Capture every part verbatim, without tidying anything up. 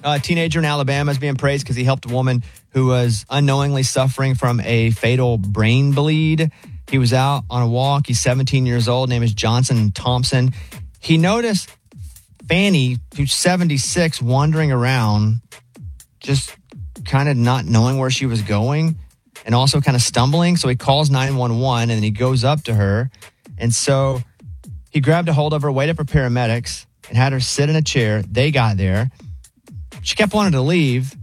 A teenager in Alabama is being praised because he helped a woman who was unknowingly suffering from a fatal brain bleed. He was out on a walk. He's seventeen years old. Name is Johnson Thompson. He noticed Fanny, who's seventy-six, wandering around, just kind of not knowing where she was going and also kind of stumbling. So he calls nine one one and then he goes up to her. And so he grabbed a hold of her, waited for paramedics, and had her sit in a chair. They got there. She kept wanting to leave.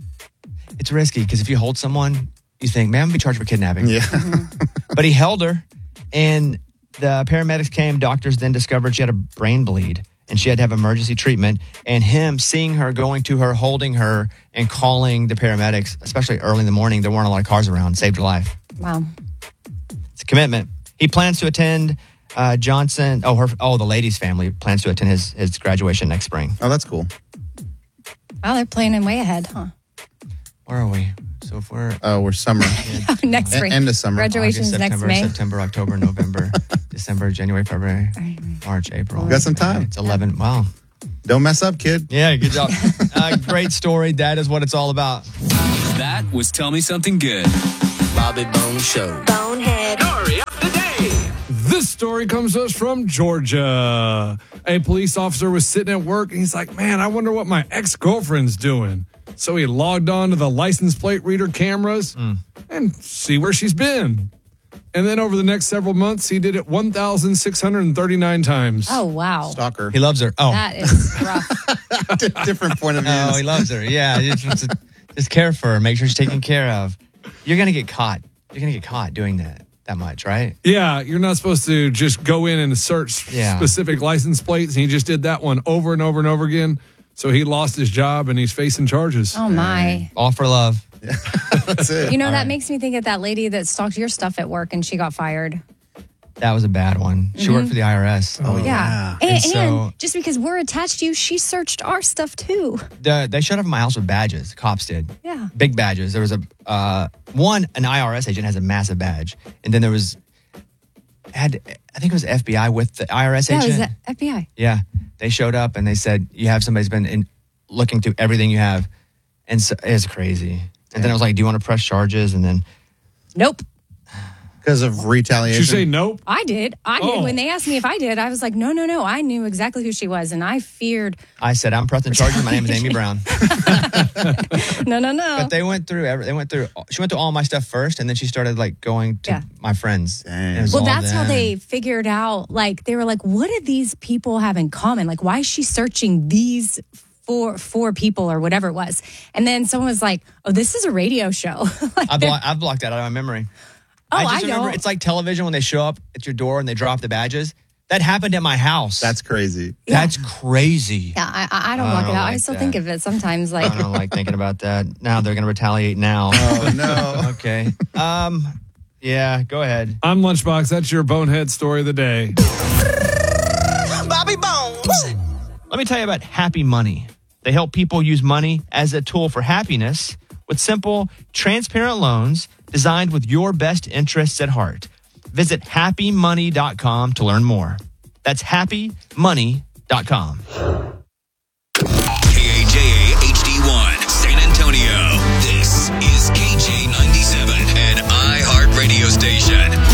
It's risky because if you hold someone, you think, man, I'm going to be charged for kidnapping. Yeah. But he held her, and the paramedics came. Doctors then discovered she had a brain bleed, and she had to have emergency treatment. And him seeing her, going to her, holding her, and calling the paramedics, especially early in the morning, there weren't a lot of cars around, saved her life. Wow. It's a commitment. He plans to attend uh, Johnson. Oh, her. Oh, the lady's family plans to attend his, his graduation next spring. Oh, that's cool. Wow, they're planning way ahead, huh? Where are we? So if we're... Oh, we're summer. Next spring. End of summer. Graduation's August, next September, May. September, October, November, December, January, February, March, April. Got some time. It's eleven. Wow. Don't mess up, kid. Yeah, good job. uh, great story. That is what it's all about. That was Tell Me Something Good. Bobby Bone Show. Bonehead. Story of the day. This story comes to us from Georgia. A police officer was sitting at work and he's like, man, I wonder what my ex-girlfriend's doing. So he logged on to the license plate reader cameras mm. and see where she's been. And then over the next several months, he did it one thousand six hundred thirty-nine times. Oh, wow. Stalker. He loves her. Oh. That is rough. Different point of view. Oh, he loves her. Yeah. He just, wants to, just care for her. Make sure she's taken care of. You're going to get caught. You're going to get caught doing that. That much, right? Yeah, you're not supposed to just go in and search yeah. specific license plates. And he just did that one over and over and over again. So he lost his job and he's facing charges. Oh, my. All for love. Yeah. That's it. You know, All that right. makes me think of that lady that stalked your stuff at work and she got fired. That was a bad one. She mm-hmm. worked for the I R S. Oh, yeah. yeah. And, And so- and just because we're attached to you, she searched our stuff too. The, they showed up at my house with badges. Cops did. Yeah. Big badges. There was a, uh, one, an I R S agent has a massive badge. And then there was, had I think it was F B I with the I R S Yeah, agent. it was the F B I. Yeah. They showed up and they said, you have somebody who's been in, looking through everything you have. And so it's crazy. And yeah. then I was like, do you want to press charges? And then. Nope. Because of retaliation. Did you say nope? I did. I Oh. did. When they asked me if I did, I was like, no, no, no. I knew exactly who she was. And I feared. I said, I'm pressing charges. My name is Amy Brown. no, no, no. But they went through every, they went through, she went through all my stuff first. And then she started like going to Yeah. my friends. Dang. It was Well, all that's how them. they figured out, like, they were like, what do these people have in common? Like, why is she searching these four four people or whatever it was? And then someone was like, oh, this is a radio show. Like, I they're- blo- I've blocked that out of my memory. Oh, I just I remember don't. it's like television when they show up at your door and they drop the badges. That happened at my house. That's crazy. That's crazy. yeah, I, I don't I block don't it out. I like still that. think of it sometimes. I Like, don't like thinking about that. Now they're going to retaliate now. Oh, no. Okay. Um. Yeah, go ahead. I'm Lunchbox. That's your bonehead story of the day. Bobby Bones. Let me tell you about Happy Money. They help people use money as a tool for happiness with simple, transparent loans designed with your best interests at heart. Visit happy money dot com to learn more. That's happy money dot com. K A J A H D one, San Antonio. This is K J ninety-seven, an iHeart radio station.